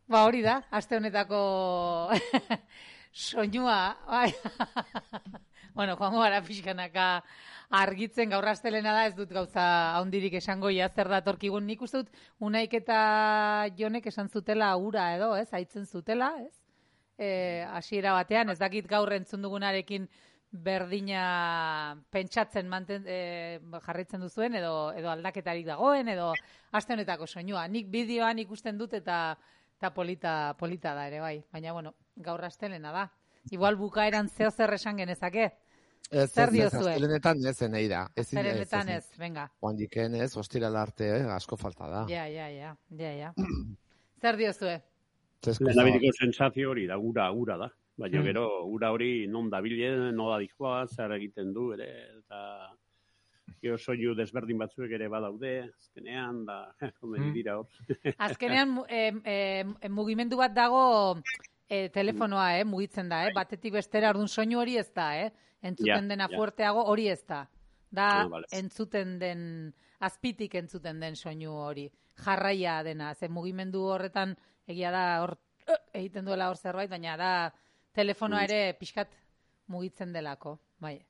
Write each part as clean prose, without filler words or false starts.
Ba, hori da, aste honetako soinua. Bueno, joango gara pixkanaka argitzen gaur astelena da, ez dut gauza handirik esango ja zer datorkigun. Nik uste dut Unaik eta Jonek esan zutela ura edo, ez? Aitzen zutela, ez? Hasiera batean, ez dakit gaur entzun dugunarekin berdina pentsatzen jarraitzen duzuen edo aldaketarik dagoen edo aste honetako soinua. Nik bideoan ikusten dut eta polita da ere bai, baina bueno, gaur astelena da. Igual bukaeran zer esan genezake. Zer diozue? Astelenetan ez eneida. Astelenetan ez, venga. Oandiken ez, ostirala arte, asko falta da. Ja. Zer diozue? Lehenabidiko sensazio hori da, ura da. Baina gero, ura hori non dabilen, nola dikoa, zer egiten du, ere, eta gero soinu desberdin batzuek ere badaude, azkenean, da, komeni dira hor. Azkenean, mugimendu bat dago telefonoa, mugitzen da, batetik bestera, orduan soinu hori ez da, entzuten dena fuerteago hori ez da. Da, entzuten den, azpitik entzuten den soinu hori. Jarraia dena, ze mugimendu horretan, egia da, hor, egiten duela hor zerbait, baina da, telefonoa ere pixkat mugitzen delako, bai.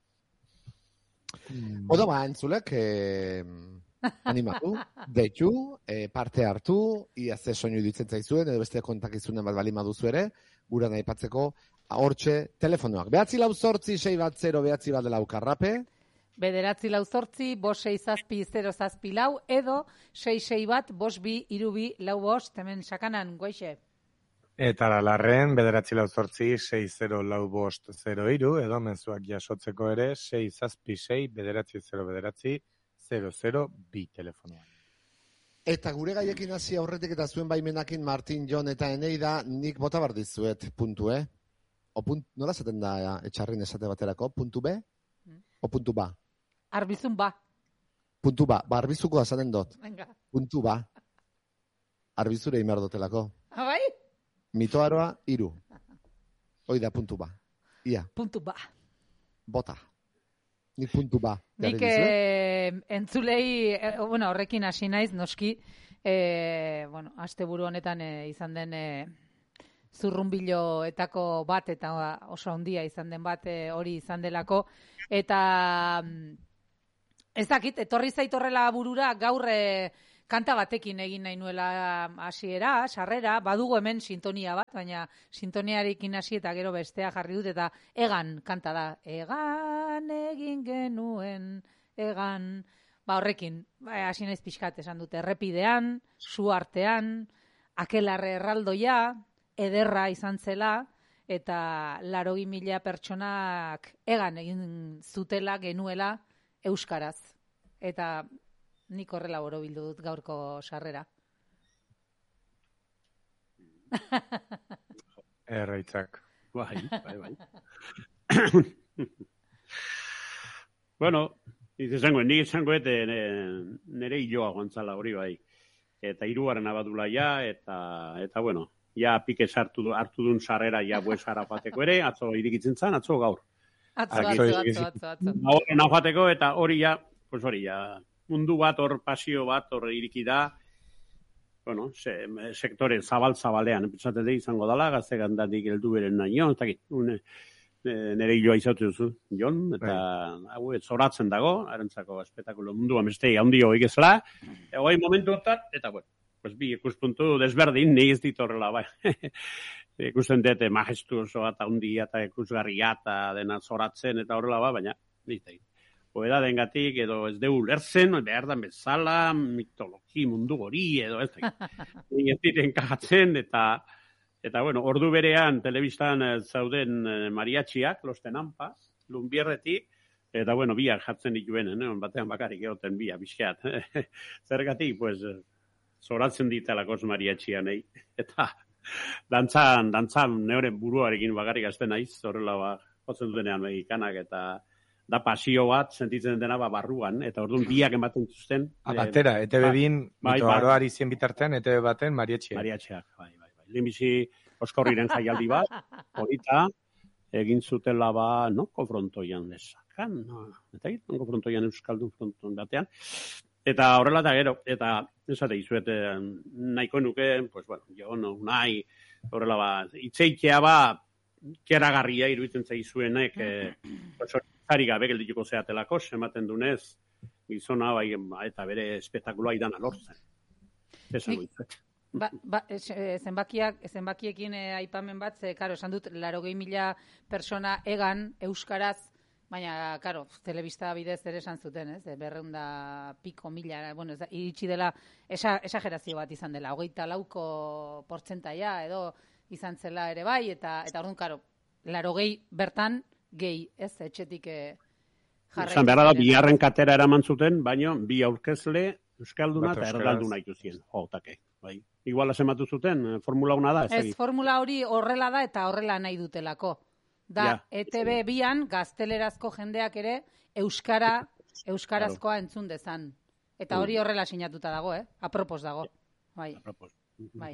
Odo ba, entzulek, animatu, deitu, parte hartu, ia ze soinu ditzen zaizuen, edo beste kontakizunen bat bali maduzu ere, gura nahi patzeko, hortxe telefonoak. 948-610-9 karrape. 948-567-074 edo 661-52-32-5, hemen sakanan, goixe. Eta larren, 948-6045-03 edo mezuak jasotzeko ere 676-909-002 telefonoa. Eta gure gaiekin hasi aurretik eta zuen baimenakin Martin, Jon eta Eneida, nik bota bar dizuet puntu, nola zaten da etxarrin esate baterako? Puntu B? O puntu ba? Arbizun ba. Puntu ba, arbizuko azaten dut. Venga. Puntu ba. Arbizure imar dotelako. Bai? Mitoaroa, 3. Hoi da, puntu ba. Ia. Puntu ba. Bota. Nik puntu ba. Nik entzulei, horrekin hasi naiz, noski, asteburu honetan izan den zurrunbiloetako bat, eta oso handia izan den bat hori izan delako, eta ez dakit, etorri zaitorrela burura gaur kanta batekin egin nahi nuela hasiera, sarrera, badugu hemen sintonia bat, baina sintoniarekin hasi eta gero bestea jarri dut, eta egan kanta da. Egan egin genuen, egan. Horrekin, hasi naiz pixkat esan dute, errepidean, su artean, akelarre erraldoia, ederra izan zela, eta 80.000 pertsonak egan egin zutela, genuela, euskaraz. Eta nik horrela borobildu dut gaurko sarrera. Erraitzak. Bai. Bueno, nik izango nire hiloa gontzala hori bai. Eta 3. abadula ja, eta bueno, ja pikez hartu duen sarrera ja buesara joateko ere, atzo irikitzen zan, atzo gaur. Atzo. Horren joateko, eta hori ja, mundu bat, hor pasio bat, hor iriki da, sektore zabal-zabalean, pentsatete izango dela, gazte gandatik heldu beren nahi, nire hiloa izautu duzu, Jon, eta zoratzen dago, harentzako espetakulo munduan beste handi hoik ezela, hoi momentu otat, eta bi ikuspuntu desberdin, nahi ez ditorrela, bai. Ikusten dute majestuoso eta handia eta ikusgarria eta dena zoratzen eta horrela baina nite. Oeda dengatik edo ez deu ulertzen, behar da bezala, mitologi mundu hori edo ez da. Ez diten kajatzen eta ordu berean telebistan zauden mariatxiak, Los Tenampas, Lumbierretik, eta biak jatzen dituen, batean bakarrik egoten bia, bizkeat. Zergatik, zoratzen ditelakos mariatxian, eta dantzan neoren buruarekin bakarrik azten naiz, horrela jotzen dutenean mexikanak, eta da pasio bat sentitzen dena barruan, eta orduan biak ematen zuzten. Batera, ETV bin, mitoaroari zien bitartean, ETV baten mariatxiak. Mariatxiak, bai. Lehenbizi Oskorriren jaialdi bat, polita, egin zutela konfrontoian lezakan, eta konfrontoian euskaldun fronton batean, Eta horrela eta gero, eta esate izuet nahiko nuke, pues bueno, nahi, horrela itxeitea keragarria iruditzen zaizuenek, zari gabe geldituko zeatelako, ematen dunez, gizona eta bere espektakuloa idan alortzen. Esan duizuet. Zenbakiekin aipamen bat, karo, esan dut, 80.000 persona egan euskaraz, baina, karo, telebista bidez ere esan zuten, ez? 200 piko mila, bueno, iritsi dela, esagerazio bat izan dela, 24% edo izan zela ere bai, eta orduan, karo, 80 bertan gehi, ez? Etxetik jarraitzen. Esan behar da, bigarren katera eraman zuten, baina bi aurkezle euskalduna eta erdalduna ituzien. Bai. Igual asematu zuten, formula una da. Ez, formula hori horrela da eta horrela nahi dutelako. Da, ETB bian gaztelerazko jendeak ere euskarazkoa entzun dezan. Eta hori horrela sinatuta dago, apropos dago. Bai. Bai.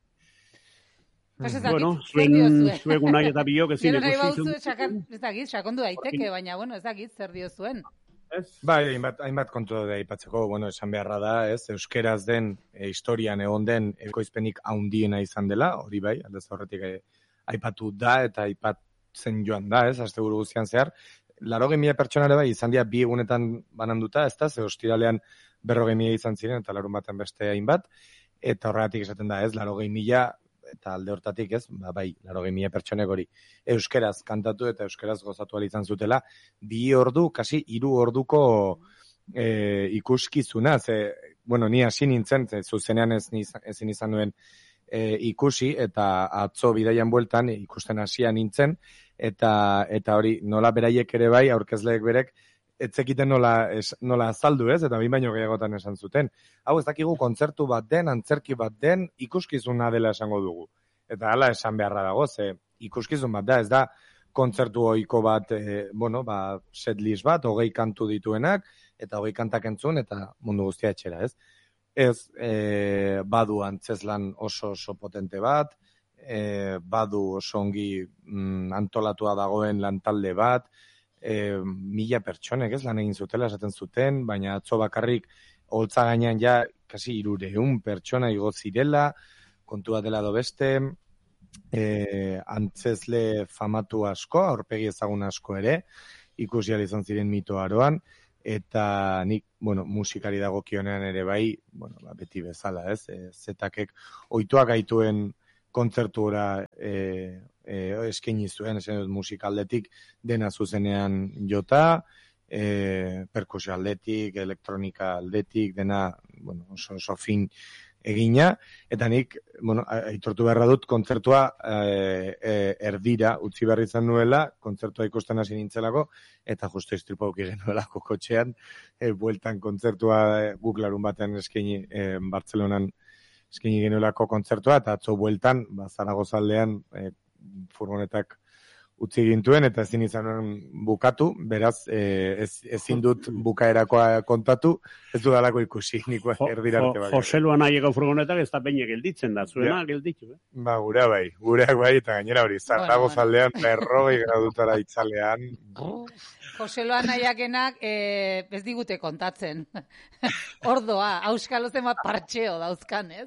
Bueno, zuegu nahi eta biok ezin ikusi. Ez dakit, sakondu daiteke, baina, bueno, ez dakit, zer dio zuen. Bai, hainbat kontu da aipatzeko, bueno, esan beharra da, ez, euskeraz den, historian egon den, ekoizpenik haundiena izan dela, hori bai, aldez horretik aipatu da, eta aipatzen joan da, ez, asteburu guztian zehar, 80.000 pertsonare bai, izan dira bi egunetan bananduta, ez da, ze ostiralean 40.000 izan ziren, eta larun baten beste hainbat, eta horregatik esaten da, ez, 80.000, eta alde hortatik ez, bai, 80.000 pertsonek hori euskeraz kantatu eta euskeraz gozatu izan zutela, 2 ordu, kasi 3 orduko ikuskizuna, bueno, ni hasi nintzen, zuzenean ezin izan duen ikusi, eta atzo bidaian bueltan ikusten hasia nintzen, eta hori nola beraiek ere bai, aurkezleek berek, etzekiten nola azaldu, ez? Eta baino gehiagotan esan zuten. Hau, ez dakigu kontzertu bat den, antzerki bat den, ikuskizuna dela esango dugu. Eta hala esan beharra dago, ze ikuskizun bat da, ez da kontzertu ohiko bat, setlist bat, 20 kantu dituenak, eta 20 kantak entzun, eta mundu guztia etxera, ez? Ez, badu antzeslan oso potente bat, badu oso ongi antolatua dagoen lantalde bat, 1000 pertsonek, ez, lan egin zutela, esaten zuten, baina atzo bakarrik holtza gainean ja, kasi 300 pertsona igo zirela, kontua dela do beste, antzesle famatu asko, aurpegi ezagun asko ere, ikusi ahal izan ziren Mito Aroan, eta nik, musikari dagokionean ere bai, beti bezala, ez, zetakek ohituak gaituen kontzertura eskaini zuen, esan dut musikaldetik dena zuzenean jota, perkusio aldetik, elektronika aldetik, dena oso fin egina, eta nik, aitortu beharra dut, kontzertua erdira utzi behar izan nuela, kontzertua ikusten hasi nintzelako, eta justo istripu auki genuelako kotxean, bueltan kontzertua guk larun batean eskaini Bartzelonan eskaini genuelako kontzertua, eta atzo bueltan, Zaragozaldean furgonetak utzi gintuen, eta ezin izan bukatu, beraz, ezin dut bukaerakoa kontatu, ez dudalako ikusi, niko erdirarte bai. Joseluan nahieko furgonetak ez da peine gelditzen da, zuena gelditu, gureak bai, eta gainera hori, Zaragozaldean, 40 gradutara itzalean. Joseluan nahiakenak ez digute kontatzen. Ordoa, auskalozen bat partxeo dauzkan, ez?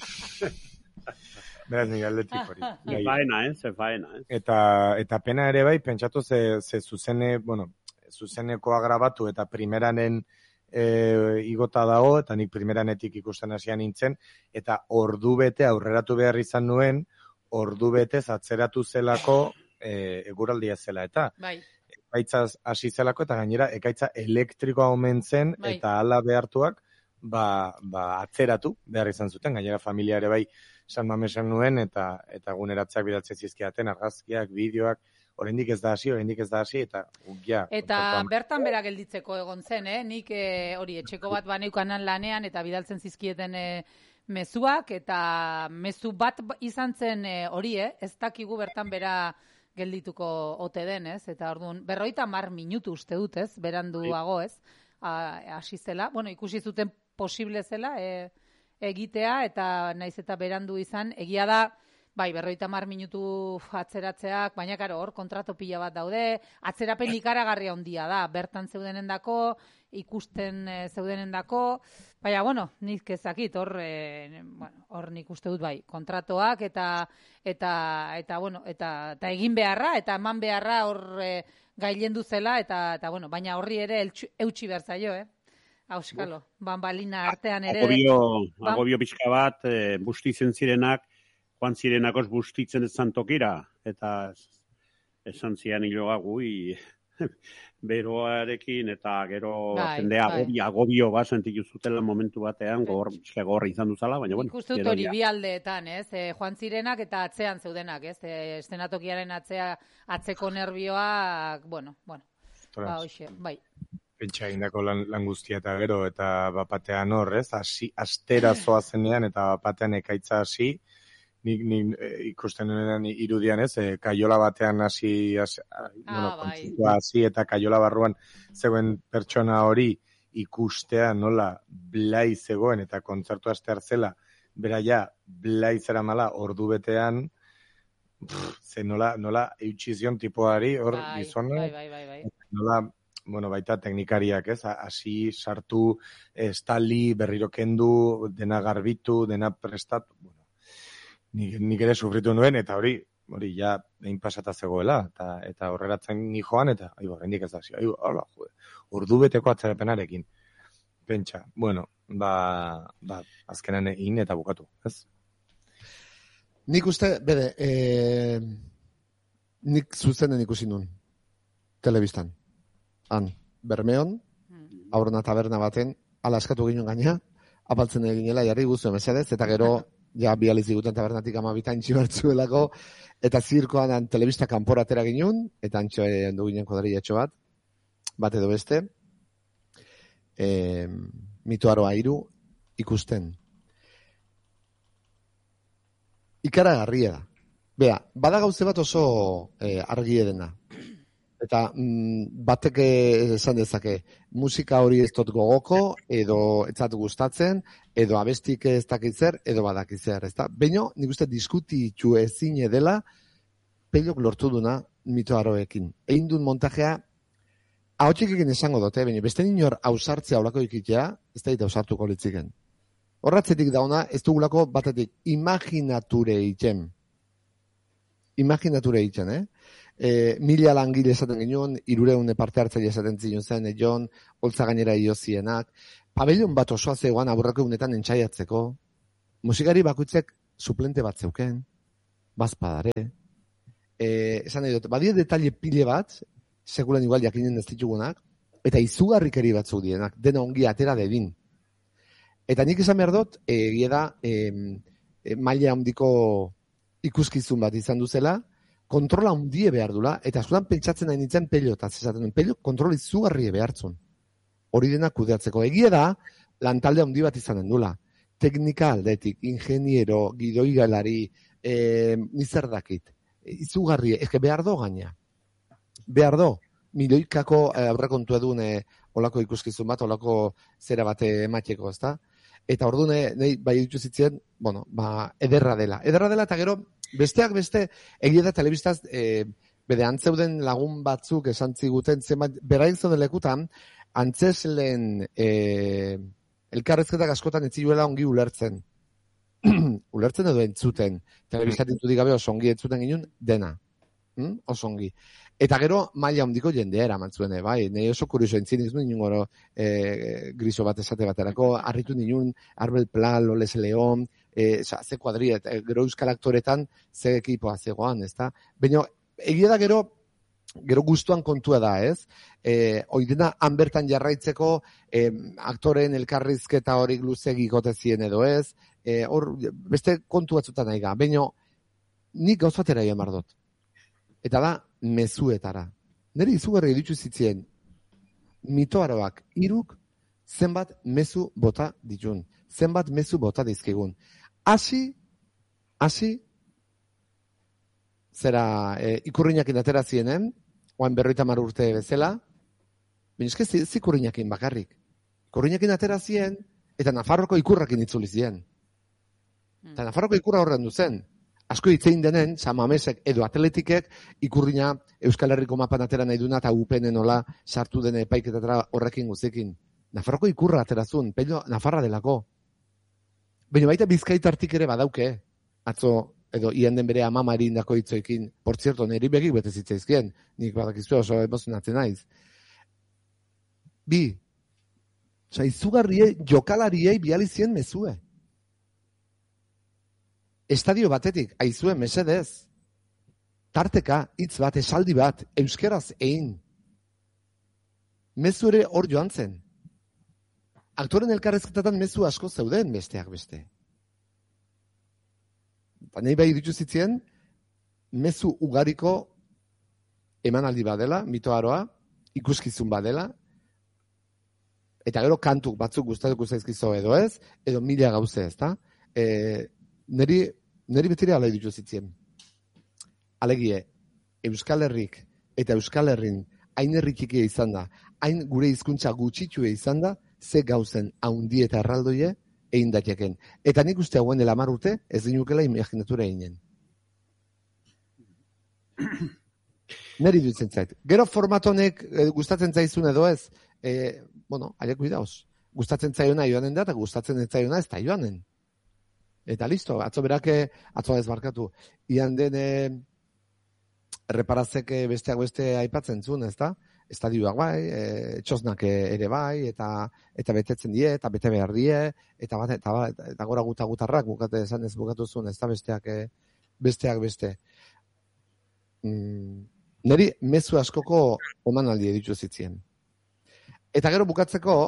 Beraz, nire aldetik hori. Faena, ez? Eta pena ere bai, pentsatu ze zuzenekoa grabatu eta primeranen igota dago, eta nik primeranetik ikusten hasian nintzen, eta ordu bete aurreratu behar izan nuen, ordu betez atzeratu zelako eguraldia zela, eta ekaitzaz hasi zelako, eta gainera ekaitza elektrikoa omen zen, eta hala behartuak, atzeratu behar izan zuten, gainera familia ere bai San Mamesan nuen, eta eguneratzeak bidatzen zizkiaten, argazkiak, bideoak, oraindik ez da hasi, eta Eta bertan bera gelditzeko egon zen, nik hori etxeko bat baneukanan lanean, eta bidaltzen zizkieten mezuak, eta mezu bat izan zen hori, ez dakigu bertan bera geldituko ote den, ez? Eta orduan, 50 minutu uste dut, ez? Beranduago, ez? Hasi zela, ikusi zuten posible zela, egitea, eta naiz eta berandu izan, egia da, Bai, 50 minutu atzeratzeak, baina karo, hor kontrato pila bat daude, atzerapen ikaragarria handia da, bertan zeudenendako, ikusten zeudenendako, baina, bueno, nik ezakit, hor nik uste dut bai, kontratoak eta bueno, eta egin beharra, eta eman beharra hor gailendu zela, eta bueno, baina horri ere eutxi behar zaio, Auskalo, bambalina artean ere. Agobio pixka bat, bustitzen zirenak, joan zirenakos bustitzen ezan tokira, eta esan zian hiloa gui beroarekin, eta gero jendea agobio bat sentitu zutela momentu batean, gogorra izan duzala, baina bueno. Ikustu dut hori bi aldeetan, joan zirenak eta atzean zeudenak, estenatokiaren atzeko nerbioak, bueno, hoxe, bai. Pentsa indako lan guztia eta gero, eta bapatean hor, astera zoazenean, eta bapatean ekaitza hasi, nik ikusten denean irudian kaiola batean hasi, eta kaiola barruan zegoen pertsona hori ikustea nola blai zegoen, eta kontzertu astear zela, bera ja, blai zera mala ordu betean, ze nola eutxizion tipoari, hor gizona, nola, baita teknikariak, hasi sartu, estali, berriro kendu, dena garbitu, dena prestatu, nik ere sufritu nuen, eta hori ja behin pasata zegoela, eta horreratzen joan, eta hendik ez da, ordu beteko atzerapenarekin. Pentsa, azkenan egin eta bukatu, ez? Nik uste, nik zuzenen ikusi nun, telebistan. Han, Bermeon, aurrena taberna baten, ala eskatu ginen gaina, apaltzen eginela, jarri guztuen mesedez, eta gero, ja bializ diguten tabernatik 12 antxi bertzuelako, eta zirkoan telebista kanpora atera ginen, eta antxo handu ginen kodarillatxo bat edo beste, mitoaroa 3 ikusten. Ikaragarria da. Bea, bada gauze bat oso argi edena. Eta batek esan dezake, musika hori ez dut gogoko, edo etzat gustatzen, edo abestik ez dakitzer, edo badakitzer, ezta? Baina, nik uste diskutitu ezin edela, pelok lortu duna mitoaroekin. Egin duen montajea, ahotxik egin esango dute, baina beste ninor hausartzea olako ikitea, ez da hausartuko litziken. Horratzetik dauna, ez dugulako batetik imaginature itxen. Imaginature itxen, 1000 langile esaten ginen, 300 parte hartzaile esaten zion zen, Jon, holtza gainera iozienak, pabellon bat osoa zegoan aburrako egunetan entxaiatzeko, musikari bakoitzek suplente bat zeuken, bazpadare, esan nahi dut, badie detalle pile bat, sekulan igual jakinen ez ditugunak, eta izugarrikeri batzuk dienak, dena ongi atera dedin. Eta nik esan behar dut, egia da, maila handiko ikuskizun bat izan duzela, kontrola hundie behar dula, eta askotan pentsatzen nahi nintzen pelotaz, esaten duen, pelot kontroli izugarrie behartzun. Hori dena kudeatzeko. Egia da, lantalde handi bat izanen dula. Teknika aldetik, ingeniero, gidoigalari, nizerdakit. Izugarrie, ezke behar do gaina. Behar do. Milioikako aurrekontu edun olako ikuskizun bat, olako zera bate emateko, ezta? Eta ordu nahi bai ditu zitzen, ederra dela. Ederra dela eta gero, besteak beste, egia da telebistaz, bede antzeuden lagun batzuk esan ziguten, beraik zoden lekutan, antzeslen elkarrezketak askotan etziluela ongi ulertzen. Ulertzen edo entzuten. Telebistatik dudik gabe oso ongi entzuten ginen dena. Oso ongi. Eta gero, maila handiko jendea eraman zuen, bai, nahi oso kurioso entzien izun ninen gero griso bat esate baterako, harritu ninen Arbel Pla, Loles León, ze kuadria, gero euskal aktoretan ze ekipoa zegoan, ezta? Baina, egia da gero guztuan kontua da, ez? Oidena, han bertan jarraitzeko aktoren elkarrizketa horik luze gikotezien edo ez, hor, beste kontu batzutan nahi ga, baina, nik gauzatera jamar dut. Eta da, mezuetara. Neri izugarri ditzu zitzien, mitoaroak 3 zenbat mezu bota ditun. Zenbat mezu bota dizkigun. Hasi, zera ikurriñakin atera zienen, oain 50 urte bezala, binezke zikurriñakin bakarrik. Ikurriñakin atera zien, eta Nafarroko ikurrakin itzuli zien. Eta Nafarroko ikurra horren duzen. asko hitzein denen, Samamesek edo Atletikek ikurrina Euskal Herriko mapan atera nahi duna eta upenen nola sartu den epaiketatara horrekin guztiekin. Nafarroko ikurra aterazun, pello Nafarra delako. Baina baita Bizkaitartik ere badauke, atzo edo ian den bere amamari indako hitzoekin, por cierto, niri begik bete zitzaizkien, nik badakizu oso emozionatzen naiz. Bi, izugarriei, jokalariei bializien mezue. Estadio batetik, aizue mesedez, tarteka, hitz bat, esaldi bat, euskeraz egin. Mezu ere hor joan zen. Aktoren elkarrezketatan mezu asko zeuden besteak beste. Nahi bai dituzitzien, mezu ugariko emanaldi badela, mitoaroa, ikuskizun badela, eta gero kantuk batzuk gustatuko zaizkizo edo ez, edo mila gauze ez, da? Neri betire ala ditu zitzien. Alegie, Euskal Herrik eta Euskal Herrin hain herrikikia izan da, hain gure hizkuntza gutxitue izan da, ze gauzen haundi eta erraldoie egin dateken. Eta nik uste hauen dela 10 urte, ez dinukela imaginatura eginen. Neri dutzen zait. Gero formatonek gustatzen zaizun edo ez, haiek bidaoz. Gustatzen zaiona joanen da, eta gustatzen ez zaiona ez da joanen. Eta listo, atzo ez barkatu. Ian den reparazek besteak beste aipatzen zuen, ez da? Estadioak bai, txosnak ere bai, eta betetzen die, eta bete behar die, eta gora gutarrak bukate esan ez bukatu zuen, ez da besteak beste. Neri mezu askoko omanaldi ditu zitzien. Eta gero bukatzeko,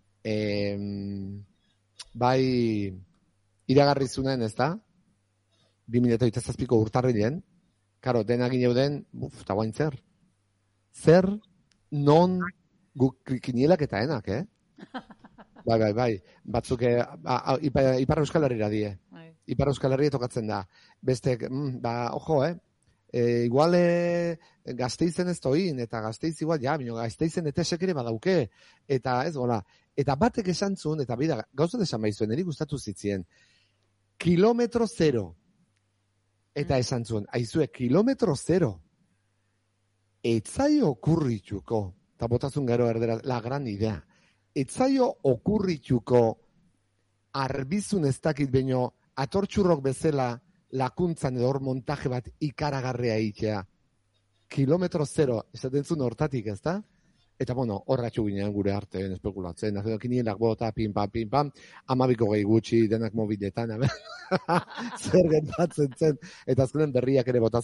bai iragarri zunen, ez da? 2007ko urtarrilen, karo, denak gineuden, eta guain zer? Zer, non, kinielak eta enak, Bai. Batzuk, Ipar Euskal Herrira die. Ipar Euskal Herria tokatzen da. Bestek, ojo, igual Gasteizen ez toin, eta Gasteiz igual, bino Gasteizen etesek ere badauke, eta ez gola. Eta batek esan zuen, eta bida, gauzat esan baizuen, niri gustatu zitzien, kilometro zero. Eta esan zuen, aizue, kilometro zero. Etzaio okurrituko, eta botazun gero erdera, la gran idea, etzaio okurrituko arbizun ez dakit baino atortxurrok bezala lakuntzan edo hor montaje bat ikaragarrea itea. Kilometro zero, esaten zuen hortatik, ez da? Eta, horratxu ginean gure artean espekulatzen. Kinielak bota, pim-pam, 12 gehi gutxi, denak mobiletan, zer gertatzen zen. Eta azkenen berriak ere bota